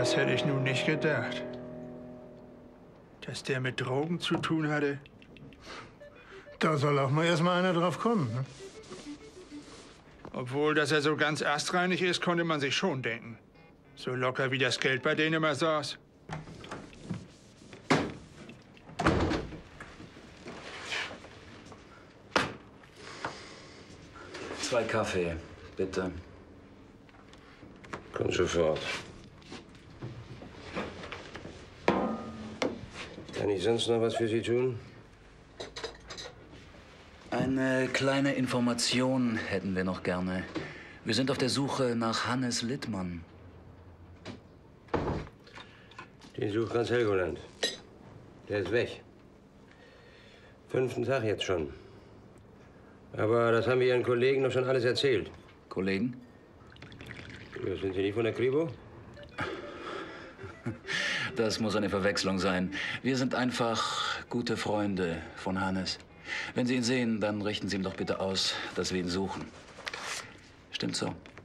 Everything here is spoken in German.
Das hätte ich nun nicht gedacht. Dass der mit Drogen zu tun hatte. Da soll auch mal erst mal einer drauf kommen. Ne? Obwohl, dass er so ganz astreinig ist, konnte man sich schon denken. So locker wie das Geld bei denen immer saß. Zwei Kaffee, bitte. Kommt sofort. Kann ich sonst noch was für Sie tun? Eine kleine Information hätten wir noch gerne. Wir sind auf der Suche nach Hannes Littmann. Den sucht ganz Helgoland. Der ist weg. 5. Tag jetzt schon. Aber das haben wir Ihren Kollegen doch schon alles erzählt. Kollegen? Ja, sind Sie nicht von der Kripo? Das muss eine Verwechslung sein. Wir sind einfach gute Freunde von Hannes. Wenn Sie ihn sehen, dann richten Sie ihm doch bitte aus, dass wir ihn suchen. Stimmt so?